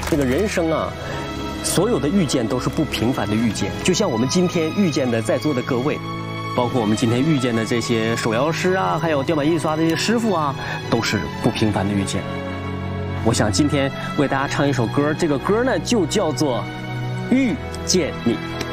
这个人生啊，所有的遇见都是不平凡的遇见，就像我们今天遇见的在座的各位，包括我们今天遇见的这些手摇师啊，还有雕版印刷的这些师傅啊，都是不平凡的遇见。我想今天为大家唱一首歌，这个歌呢就叫做《遇见你》。